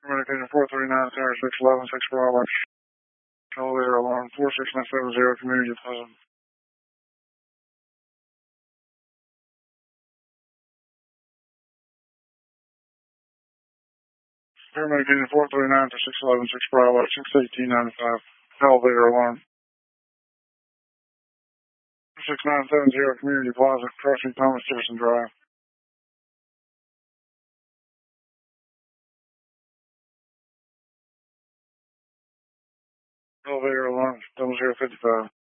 Communication 439, Tower 611, 6 Bravo. Elevator alarm 46970, Community Plaza. Communication 439 to 611, 6 Bravo, 61895. Elevator alarm 6970, Community Plaza, crossing Thomas Jefferson Drive. Elevator alarm 0055.